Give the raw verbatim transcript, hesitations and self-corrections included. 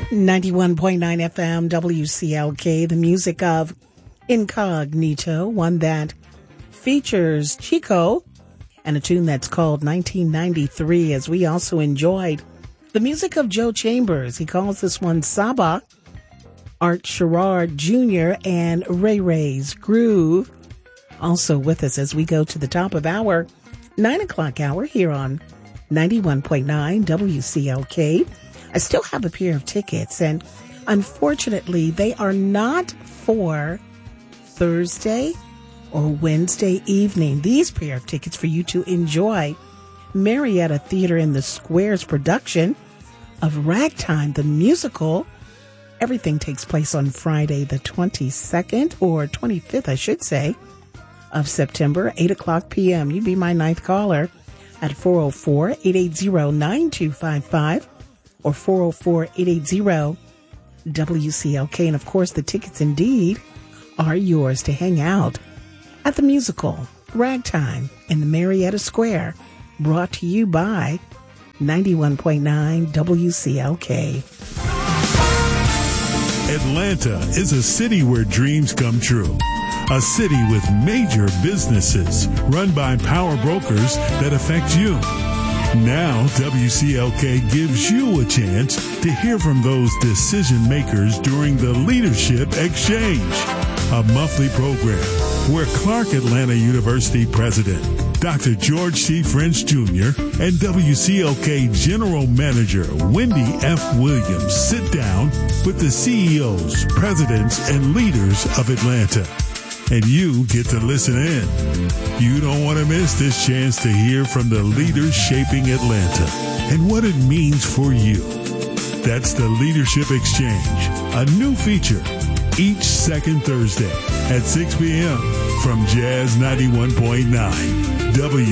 ninety-one point nine F M W C L K, the music of Incognito, one that features Chico and a tune that's called nineteen ninety-three, as we also enjoyed the music of Joe Chambers. He calls this one Saba, Art Sherrard Junior, and Ray Ray's Groove. Also with us as we go to the top of our nine o'clock hour here on ninety-one point nine W C L K. I still have a pair of tickets, and unfortunately, they are not for Thursday or Wednesday evening. These pair of tickets for you to enjoy Marietta Theater in the Square's production of Ragtime, the musical. Everything takes place on Friday, the twenty-second, or twenty-fifth, I should say, of September, eight o'clock p.m. You be my ninth caller at four oh four, eight eight zero, nine two five five. or four oh four, eight eight zero, W C L K. And of course, the tickets indeed are yours to hang out at the musical Ragtime in the Marietta Square, brought to you by ninety-one point nine W C L K. Atlanta is a city where dreams come true. A city with major businesses run by power brokers that affect you. Now, W C L K gives you a chance to hear from those decision makers during the Leadership Exchange, a monthly program where Clark Atlanta University President Doctor George C. French Junior and W C L K General Manager Wendy F. Williams sit down with the C E Os, presidents, and leaders of Atlanta. And you get to listen in. You don't want to miss this chance to hear from the leaders shaping Atlanta and what it means for you. That's the Leadership Exchange, a new feature each second Thursday at six p.m. from Jazz ninety-one point nine W